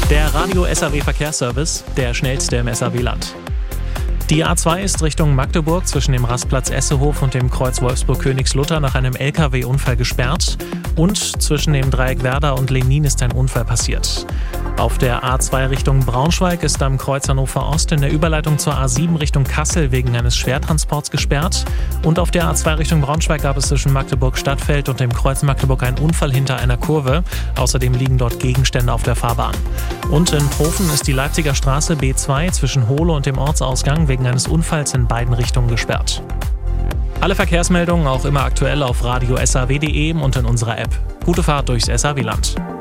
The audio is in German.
Der Radio SAW Verkehrsservice, der schnellste im SAW-Land. Die A2 ist Richtung Magdeburg zwischen dem Rastplatz Essehof und dem Kreuz Wolfsburg-Königslutter nach einem LKW-Unfall gesperrt und zwischen dem Dreieck Werder und Lenin ist ein Unfall passiert. Auf der A2 Richtung Braunschweig ist am Kreuz Hannover Ost in der Überleitung zur A7 Richtung Kassel wegen eines Schwertransports gesperrt. Und auf der A2 Richtung Braunschweig gab es zwischen Magdeburg-Stadtfeld und dem Kreuz Magdeburg einen Unfall hinter einer Kurve. Außerdem liegen dort Gegenstände auf der Fahrbahn. Und in Profen ist die Leipziger Straße B2 zwischen Hohle und dem Ortsausgang wegen eines Unfalls in beiden Richtungen gesperrt. Alle Verkehrsmeldungen auch immer aktuell auf radio SAW.de und in unserer App. Gute Fahrt durchs SAW-Land.